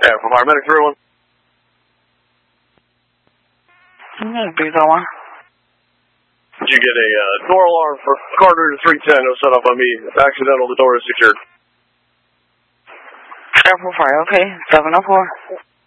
for paramedic 301. Please, Omar. Did you get a door alarm for Carter to 310? It was set up by me. If accidental, the door is secured. Airport 5, okay. 704.